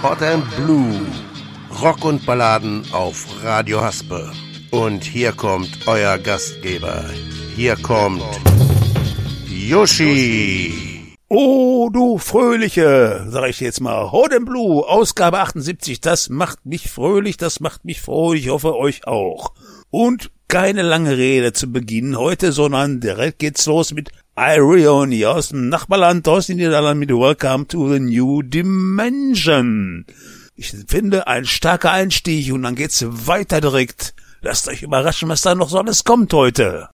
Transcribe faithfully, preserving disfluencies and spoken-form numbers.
Hot and Blue. Rock und Balladen auf Radio Haspe. Und hier kommt euer Gastgeber. Hier kommt Yoshi. Oh, du Fröhliche, sag ich jetzt mal. Hot and Blue, Ausgabe achtundsiebzig, das macht mich fröhlich, das macht mich froh, ich hoffe euch auch. Und keine lange Rede zu Beginn heute, sondern direkt geht's los mit Irony aus dem Nachbarland, aus den Niederlanden mit Welcome to the New Dimension. Ich finde, ein starker Einstieg und dann geht's weiter direkt. Lasst euch überraschen, was da noch so alles kommt heute.